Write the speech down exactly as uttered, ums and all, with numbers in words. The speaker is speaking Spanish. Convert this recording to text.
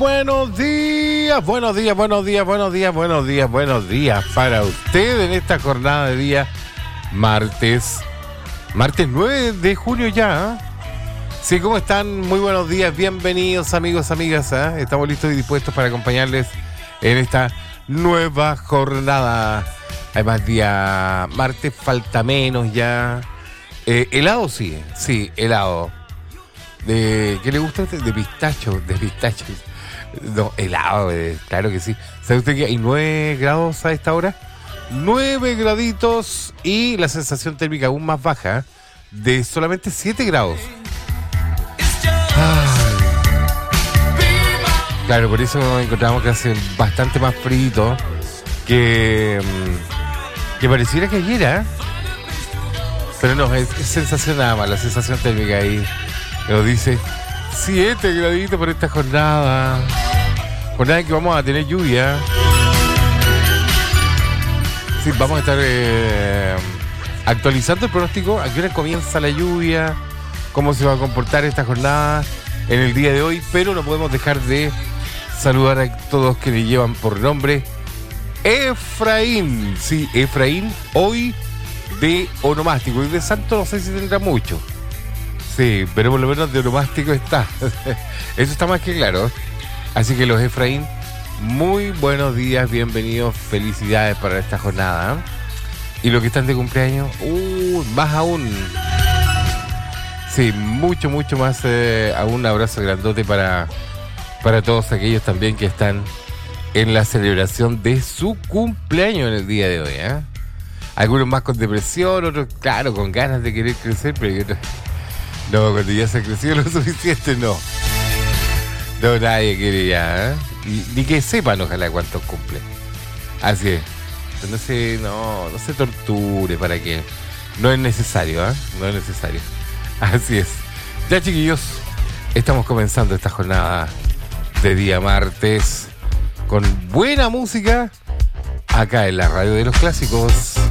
buenos días, buenos días, buenos días, buenos días, buenos días, buenos días para usted en esta jornada de día martes, martes nueve de junio ya. ¿eh? Sí, ¿cómo están? Muy buenos días, bienvenidos amigos, amigas. ¿eh? Estamos listos y dispuestos para acompañarles en esta nueva jornada. Además, día martes, falta menos ya. Eh, helado sí, sí, helado. De, ¿Qué le gusta a usted? De pistacho, de pistacho. No, helado, eh, claro que sí. ¿Sabe usted que hay nueve grados a esta hora? nueve graditos y la sensación térmica aún más baja, de solamente siete grados. Ay. Claro, por eso nos encontramos que hace bastante más frío que, que pareciera que ayer, ¿eh? Pero no, es, es sensación nada más, la sensación térmica ahí nos dice siete graditos por esta jornada. Jornada en que vamos a tener lluvia. Sí, vamos a estar eh, actualizando el pronóstico. ¿A qué hora comienza la lluvia? ¿Cómo se va a comportar esta jornada en el día de hoy? Pero no podemos dejar de saludar a todos que le llevan por nombre Efraín. Sí, Efraín, hoy de onomástico. Y de santo no sé si tendrá mucho. Sí, pero por lo menos de onomástico está. Eso está más que claro. Así que los Efraín, muy buenos días, bienvenidos, felicidades para esta jornada. Y los que están de cumpleaños, uh, más aún. Sí, mucho, mucho más eh, aún. Un abrazo grandote para, para todos aquellos también que están en la celebración de su cumpleaños en el día de hoy. ¿eh? Algunos más con depresión, otros, claro, con ganas de querer crecer, pero otros... No, cuando ya se ha crecido lo suficiente, no. No, nadie quiere ya, ¿eh? Ni, ni que sepan, ojalá, cuántos cumple. Así es. No se, no, no se torture, ¿para qué? No es necesario, ¿eh? No es necesario. Así es. Ya, chiquillos, estamos comenzando esta jornada de día martes con buena música acá en la radio de los clásicos.